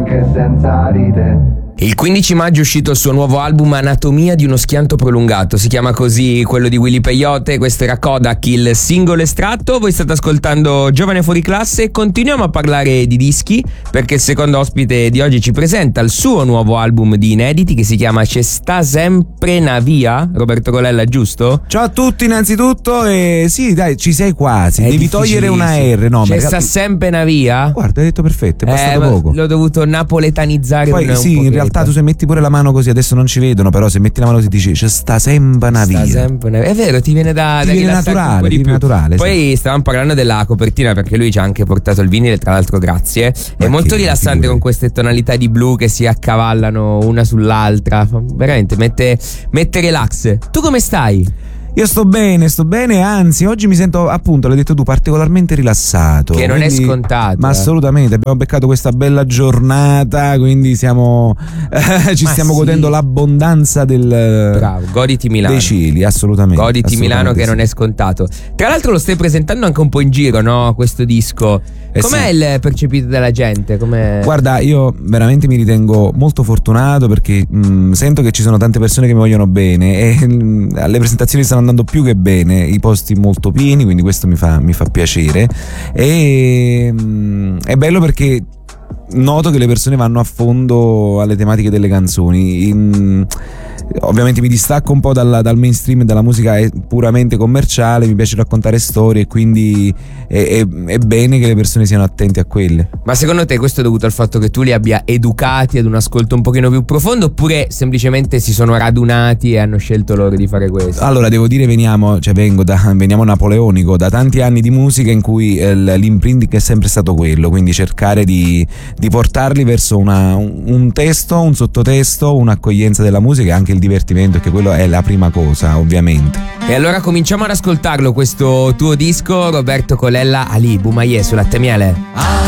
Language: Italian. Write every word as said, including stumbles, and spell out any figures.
anche senza di te. Il quindici maggio è uscito il suo nuovo album Anatomia di uno schianto prolungato, si chiama così quello di Willy Peyote, questo era Kodak, il singolo estratto. Voi state ascoltando Giovane Fuori Classe e continuiamo a parlare di dischi perché il secondo ospite di oggi ci presenta il suo nuovo album di inediti che si chiama C'è sta sempre na via, Roberto Colella, giusto? Ciao a tutti innanzitutto e sì dai ci sei quasi, È devi togliere una R, no? C'è ma sta sempre na via? Guarda, hai detto perfetto, è bastato eh, poco. L'ho dovuto napoletanizzare. Poi un, sì, un in realtà tu se metti pure la mano così, adesso non ci vedono, però se metti la mano così dici c'è sta sempre una via. Sta sempre una... È vero, ti viene da, ti da viene rilassarti naturale, un po' di ti più. viene naturale. Poi sì. Stavamo parlando della copertina perché lui ci ha anche portato il vinile, tra l'altro grazie. Ma è molto che rilassante figure. con queste tonalità di blu che si accavallano una sull'altra. Veramente mette, mette relax. Tu come stai? Io sto bene, sto bene, anzi oggi mi sento, appunto, l'hai detto tu, particolarmente rilassato. Che non quindi, è scontato. Ma eh. assolutamente, abbiamo beccato questa bella giornata, quindi siamo eh, ci Ma stiamo sì. godendo l'abbondanza del Bravo, goditi Milano. dei cieli, assolutamente. Goditi assolutamente Milano che sì. non è scontato. Tra l'altro lo stai presentando anche un po' in giro, no? Questo disco. Eh Com'è sì. il percepito dalla gente? Com'è... Guarda, io veramente mi ritengo molto fortunato perché mh, sento che ci sono tante persone che mi vogliono bene e mh, alle presentazioni stanno andando più che bene, i posti molto pieni, quindi questo mi fa, mi fa piacere e mh, è bello perché noto che le persone vanno a fondo alle tematiche delle canzoni. In, ovviamente mi distacco un po' dal, dal mainstream e dalla musica è puramente commerciale, mi piace raccontare storie e quindi è, è, è bene che le persone siano attenti a quelle. Ma secondo te questo è dovuto al fatto che tu li abbia educati ad un ascolto un pochino più profondo oppure semplicemente si sono radunati e hanno scelto loro di fare questo? Allora devo dire veniamo, cioè vengo da, veniamo napoleonico, da tanti anni di musica in cui eh, l'imprinting è sempre stato quello, quindi cercare di, di portarli verso una, un, un testo, un sottotesto, un'accoglienza della musica e anche il divertimento, che quello è la prima cosa ovviamente. E allora cominciamo ad ascoltarlo questo tuo disco, Roberto Colella, Ali Boumaier su Latte Miele.